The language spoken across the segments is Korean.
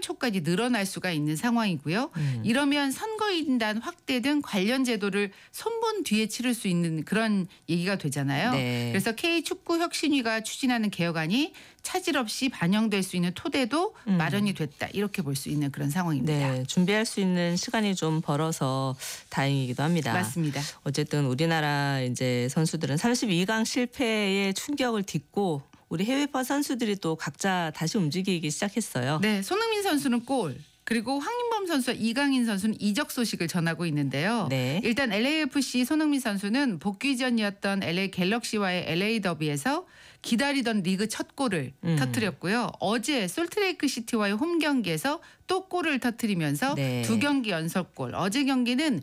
초까지 늘어날 수가 있는 상황이고요. 이러면 선거인단 확대 등 관련 제도를 손본 뒤에 치를 수 있는 그런 얘기가 되잖아요. 네. 그래서 K축구혁신위가 추진하는 개혁안이 차질 없이 반영될 수 있는 토대도 마련이 됐다. 이렇게 볼 수 있는 그런 상황입니다. 네, 준비할 수 있는 시간이 좀 벌어서 다행이기도 합니다. 맞습니다. 어쨌든 우리나라 이제 선수들은 32강 실패의 충격을 딛고 우리 해외파 선수들이 또 각자 다시 움직이기 시작했어요. 네, 손흥민 선수는 골. 그리고 황인범 선수와 이강인 선수는 이적 소식을 전하고 있는데요. 네. 일단 LAFC 손흥민 선수는 복귀전이었던 LA 갤럭시와의 LA 더비에서 기다리던 리그 첫 골을 터뜨렸고요. 어제 솔트레이크 시티와의 홈 경기에서 또 골을 터뜨리면서 네. 2경기 연속골. 어제 경기는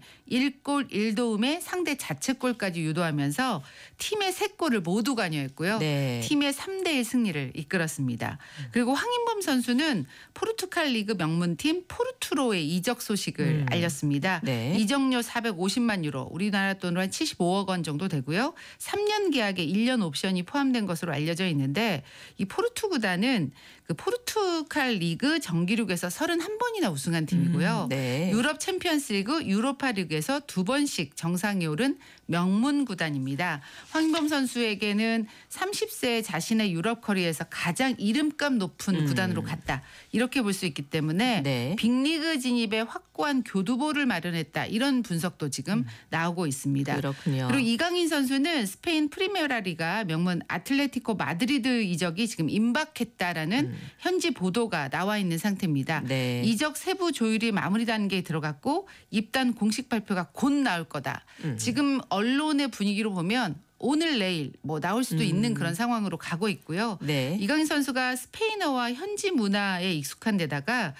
1골 1도움에 상대 자책골까지 유도하면서 팀의 3골을 모두 관여했고요. 네. 팀의 3대1 승리를 이끌었습니다. 그리고 황인범 선수는 포르투갈 리그 명문팀 포르투로의 이적 소식을 알렸습니다. 네. 이적료 450만 유로, 우리나라 돈으로 한 75억 원 정도 되고요. 3년 계약에 1년 옵션이 포함된 것으로 알려져 있는데 이 포르투 구단은 그 포르투갈 리그 정기력에서 31번이나 우승한 팀이고요. 네. 유럽 챔피언스리그, 유로파 리그에서 2번씩 정상에 오른 명문 구단입니다. 황인범 선수에게는 30세 자신의 유럽 커리어에서 가장 이름값 높은 구단으로 갔다. 이렇게 볼 수 있기 때문에 네. 빅리그 진입에 확고한 교두보를 마련했다. 이런 분석도 지금 나오고 있습니다. 그렇군요. 그리고 이강인 선수는 스페인 프리메라 리가 명문 아틀레티코 마드리드 이적이 지금 임박했다라는 현지 보도가 나와 있는 상태입니다. 네. 이적 세부 조율이 마무리 단계에 들어갔고 입단 공식 발표가 곧 나올 거다. 지금 언론의 분위기로 보면 오늘 내일 뭐 나올 수도 있는 그런 상황으로 가고 있고요. 네. 이강인 선수가 스페인어와 현지 문화에 익숙한 데다가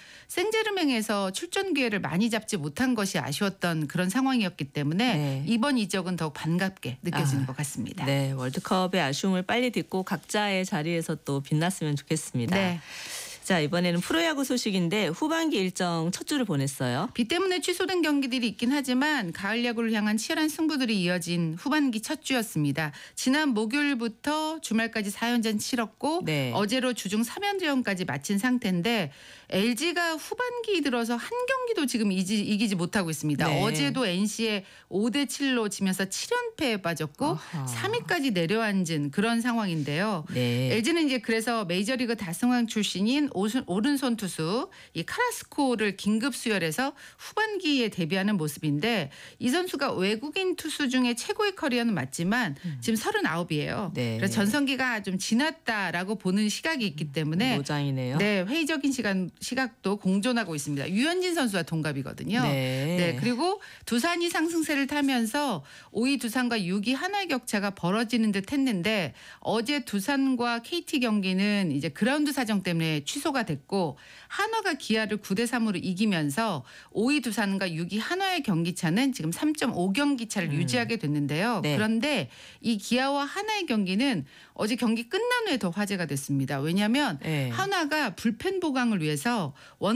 생제르맹에서 출전 기회를 많이 잡지 못한 것이 아쉬웠던 그런 상황이었기 때문에 네. 이번 이적은 더욱 반갑게 느껴지는 것 같습니다. 네, 월드컵의 아쉬움을 빨리 딛고 각자의 자리에서 또 빛났으면 좋겠습니다. 네. 자, 이번에는 프로야구 소식인데 후반기 일정 첫 주를 보냈어요. 비 때문에 취소된 경기들이 있긴 하지만 가을 야구를 향한 치열한 승부들이 이어진 후반기 첫 주였습니다. 지난 목요일부터 주말까지 4연전 치렀고 네. 어제로 주중 3연전까지 마친 상태인데 LG가 후반기 들어서 한 경기도 지금 이기지 못하고 있습니다. 네. 어제도 NC에 5대 7로 지면서 7연패에 빠졌고 아하. 3위까지 내려앉은 그런 상황인데요. 네. LG는 이제 그래서 메이저리그 다승왕 출신인 오른손 투수 이 카라스코를 긴급 수혈해서 후반기에 데뷔하는 모습인데 이 선수가 외국인 투수 중에 최고의 커리어는 맞지만 지금 39이에요. 네. 그래서 전성기가 좀 지났다라고 보는 시각이 있기 때문에 노장이네요. 네, 회의적인 시각도 공존하고 있습니다. 유현진 선수와 동갑이거든요. 네. 그리고 두산이 상승세를 타면서 5위 두산과 6위 하나의 격차가 벌어지는 듯 했는데 어제 두산과 KT 경기는 이제 그라운드 사정 때문에 취소가 됐고 한화가 기아를 9대 3으로 이기면서 5위 두산과 6위 한화의 경기차는 지금 3.5경기 차를 유지하게 됐는데요. 네. 그런데 이 기아와 한화의 경기는 어제 경기 끝난 후에 더 화제가 됐습니다. 왜냐하면 네. 한화가 불펜 보강을 위해서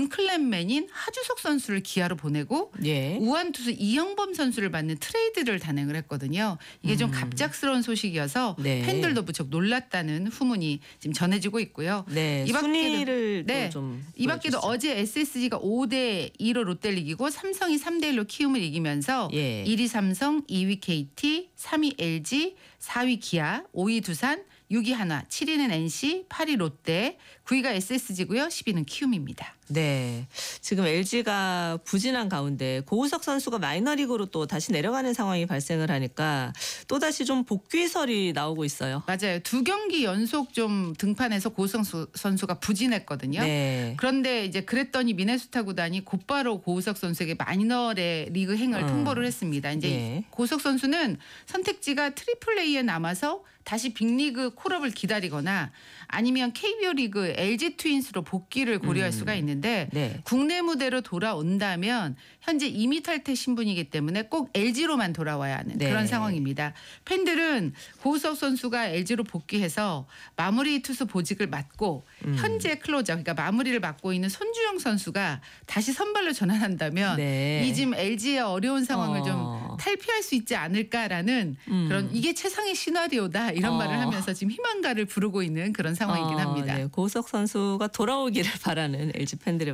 원클랩맨인 하주석 선수를 기아로 보내고 예. 우한 투수 이영범 선수를 받는 트레이드를 단행을 했거든요. 이게 좀 갑작스러운 소식이어서 네. 팬들도 무척 놀랐다는 후문이 지금 전해지고 있고요. 네. 이 밖에도- 순위를 네. 좀 이 밖에도 보여주시죠. 어제 SSG가 5대 2로 롯데를 이기고 삼성이 3대 1로 키움을 이기면서 예. 1위 삼성, 2위 KT, 3위 LG, 4위 기아, 5위 두산, 6위 한화, 7위는 NC, 8위 롯데, 9위가 SSG고요. 10위는 키움입니다. 네. 지금 LG가 부진한 가운데 고우석 선수가 마이너리그로 또 다시 내려가는 상황이 발생을 하니까 또다시 좀 복귀설이 나오고 있어요. 맞아요. 2경기 연속 좀 등판해서 고우석 선수가 부진했거든요. 네. 그런데 이제 그랬더니 미네소타 구단이 곧바로 고우석 선수에게 마이너의 리그 행을 통보를 했습니다. 이제 예. 고우석 선수는 선택지가 트리플 A에 남아서 다시 빅리그 콜업을 기다리거나 아니면 KBO 리그 LG 트윈스로 복귀를 고려할 수가 있는데 네. 국내 무대로 돌아온다면 현재 이미 탈퇴 신분이기 때문에 꼭 LG로만 돌아와야 하는 네. 그런 상황입니다. 팬들은 고우석 선수가 LG로 복귀해서 마무리 투수 보직을 맡고 현재 클로저 그러니까 마무리를 맡고 있는 손주영 선수가 다시 선발로 전환한다면 네. 이 지금 LG의 어려운 상황을 좀 어. 탈피할 수 있지 않을까라는 그런 이게 최상의 시나리오다 이런 말을 하면서 지금 희망가를 부르고 있는 그런 상황이긴 합니다. 네. 고우석 선수가 돌아오기를 바라는 LG 팬들의